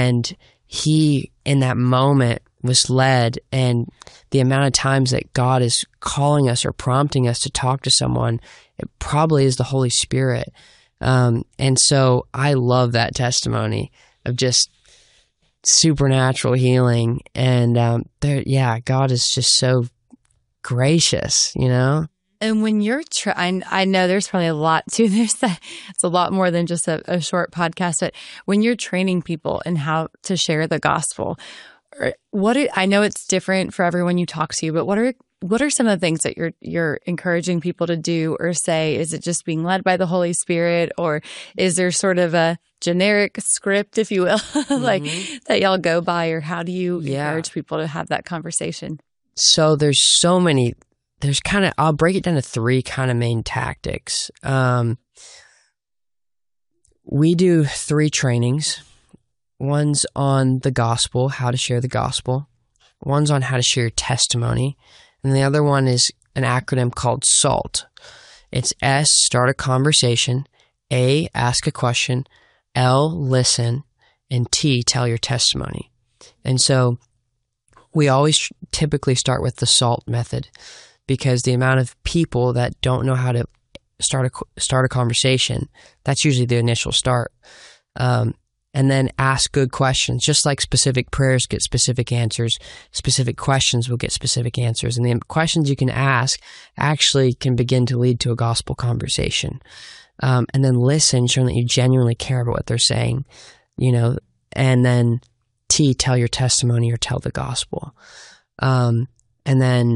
And he, in that moment, was led, and the amount of times that God is calling us or prompting us to talk to someone, it probably is the Holy Spirit. And so I love that testimony of just supernatural healing. And God is just so gracious, you know? And when you're I know there's probably a lot to this. It's a lot more than just a short podcast. But when you're training people in how to share the gospel, I know it's different for everyone you talk to, but what are some of the things that you're encouraging people to do or say? Is it just being led by the Holy Spirit, or is there sort of a generic script, if you will, like that y'all go by, or how do you encourage people to have that conversation? So I'll break it down to 3 kind of main tactics. We do 3 trainings. One's on the gospel, how to share the gospel. One's on how to share your testimony. And the other one is an acronym called SALT. It's S, start a conversation. A, ask a question. L, listen. And T, tell your testimony. And so we always typically start with the SALT method, because the amount of people that don't know how to start a conversation, that's usually the initial start. And then ask good questions. Just like specific prayers get specific answers, specific questions will get specific answers. And the questions you can ask actually can begin to lead to a gospel conversation. And then listen, showing that you genuinely care about what they're saying, you know. And then T, tell your testimony or tell the gospel. And then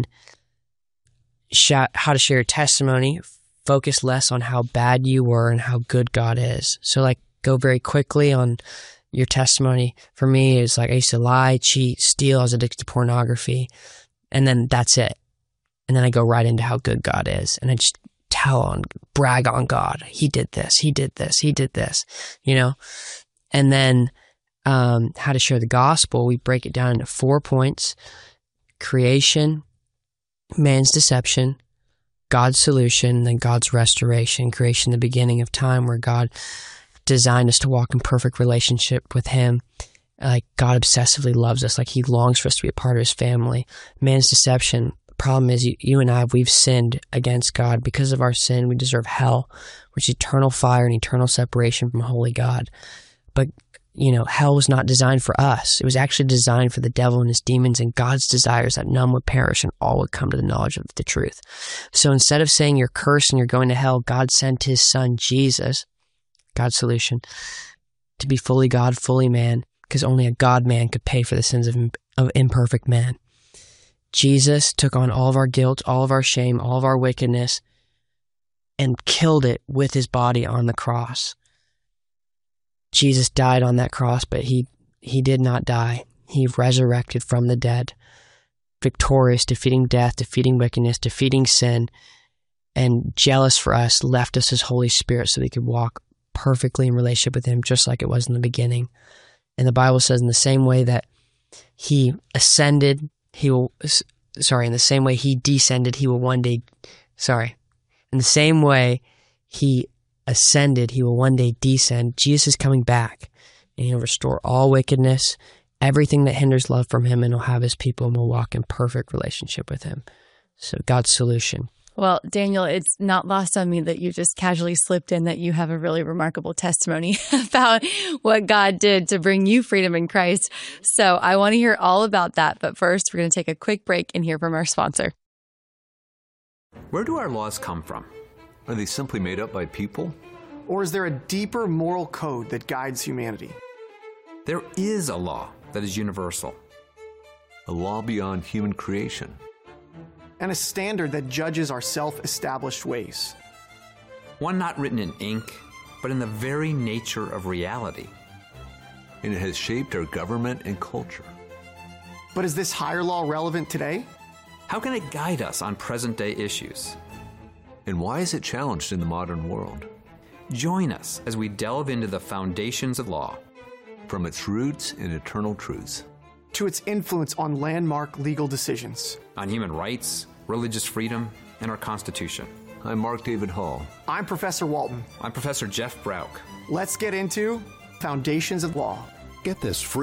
how to share your testimony, focus less on how bad you were and how good God is. So like, go very quickly on your testimony. For me, it's like I used to lie, cheat, steal. I was addicted to pornography. And then that's it. And then I go right into how good God is. And I just brag on God. He did this. He did this. He did this, you know? And then how to share the gospel, we break it down into 4 points: creation, man's deception, God's solution, and then God's restoration. Creation, the beginning of time, where God designed us to walk in perfect relationship with Him. Like, God obsessively loves us. Like, He longs for us to be a part of His family. Man's deception. The problem is you and we've sinned against God. Because of our sin, we deserve hell, which is eternal fire and eternal separation from holy God. But, you know, hell was not designed for us. It was actually designed for the devil and his demons, and God's desires that none would perish and all would come to the knowledge of the truth. So instead of saying you're cursed and you're going to hell, God sent His Son, Jesus, God's solution, to be fully God, fully man, because only a God-man could pay for the sins of imperfect man. Jesus took on all of our guilt, all of our shame, all of our wickedness, and killed it with His body on the cross. Jesus died on that cross, but he did not die. He resurrected from the dead, victorious, defeating death, defeating wickedness, defeating sin, and jealous for us, left us His Holy Spirit so we could walk perfectly in relationship with Him, just like it was in the beginning. And the Bible says in the same way that He ascended, in the same way He descended, He will one day, in the same way He ascended, He will one day descend. Jesus is coming back, and He'll restore all wickedness, everything that hinders love from Him, and He'll have His people, and we'll walk in perfect relationship with Him. So God's solution. Well, Daniel, it's not lost on me that you just casually slipped in that you have a really remarkable testimony about what God did to bring you freedom in Christ. So I want to hear all about that. But first, we're going to take a quick break and hear from our sponsor. Where do our laws come from? Are they simply made up by people? Or is there a deeper moral code that guides humanity? There is a law that is universal. A law beyond human creation. And a standard that judges our self-established ways. One not written in ink, but in the very nature of reality. And it has shaped our government and culture. But is this higher law relevant today? How can it guide us on present-day issues? And why is it challenged in the modern world? Join us as we delve into the foundations of law. From its roots and eternal truths. To its influence on landmark legal decisions. On human rights, religious freedom, and our Constitution. I'm Mark David Hall. I'm Professor Walton. I'm Professor Jeff Brauch. Let's get into Foundations of Law. Get this free